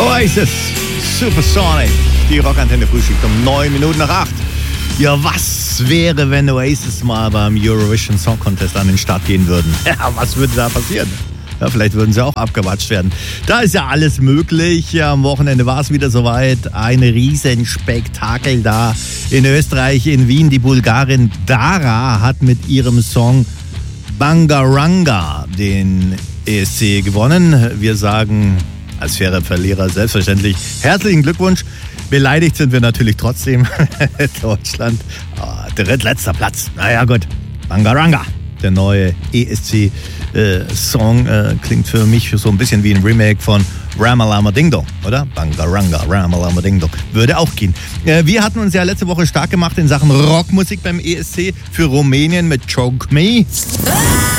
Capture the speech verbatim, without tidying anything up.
Oasis, Supersonic, die Rockantenne frühstückt um neun Minuten nach acht. Ja, was wäre, wenn Oasis mal beim Eurovision Song Contest an den Start gehen würden? Ja, was würde da passieren? Ja, vielleicht würden sie auch abgewatscht werden. Da ist ja alles möglich. Ja, am Wochenende war es wieder soweit. Ein Riesenspektakel da in Österreich, in Wien. Die Bulgarin Dara hat mit ihrem Song Bangaranga den E S C gewonnen. Wir sagen als faire Verlierer selbstverständlich herzlichen Glückwunsch. Beleidigt sind wir natürlich trotzdem. Deutschland, oh, drittletzter Platz. Naja gut, Bangaranga. Der neue E S C-Song äh, äh, klingt für mich so ein bisschen wie ein Remake von Ramalama Ding Dong, oder? Bangaranga, Ramalama Ding Dong. Würde auch gehen. Äh, wir hatten uns ja letzte Woche stark gemacht in Sachen Rockmusik beim E S C für Rumänien mit Choke Me.